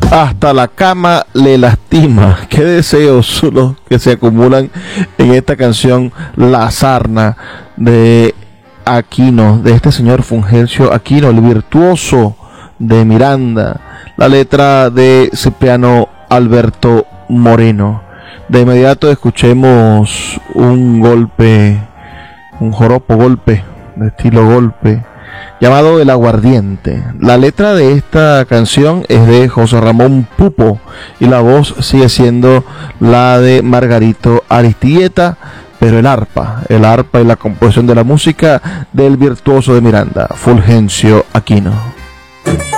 Hasta la cama le lastima. Qué deseos los que se acumulan en esta canción La Sarna de Aquino, de este señor Fulgencio Aquino, el virtuoso de Miranda. La letra de Cipriano Alberto Moreno. De inmediato escuchemos un golpe, un joropo golpe, de estilo golpe, llamado El Aguardiente. La letra de esta canción es de José Ramón Pupo y la voz sigue siendo la de Margarito Aristilleta, pero el arpa y la composición de la música del virtuoso de Miranda, Fulgencio Aquino.